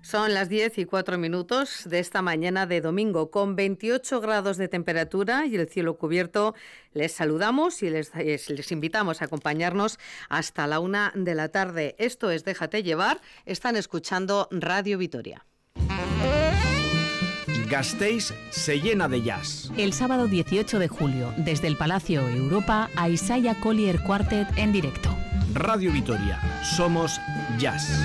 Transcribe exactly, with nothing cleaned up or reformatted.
Son las diez y cuatro minutos de esta mañana de domingo, con veintiocho grados de temperatura y el cielo cubierto. Les saludamos y les, les invitamos a acompañarnos hasta la una de la tarde. Esto es Déjate Llevar. Están escuchando Radio Vitoria. Gasteiz se llena de jazz. El sábado dieciocho de julio, desde el Palacio Europa, a Isaiah Collier Quartet en directo. Radio Vitoria, somos jazz.